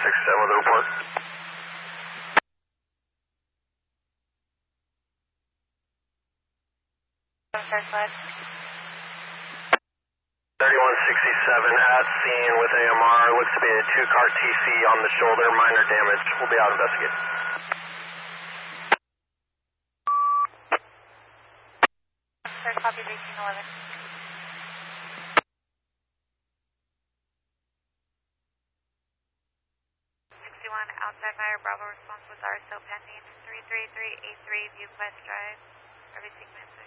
3167 with a report. Sorry, slide. 3167 at scene with AMR. Looks to be a 2-car TC on the shoulder, minor damage. We'll be out investigating. Sorry, copy 1811. 61 outside fire, Bravo response with RSO pending. 33383 Viewquest Drive. Everything went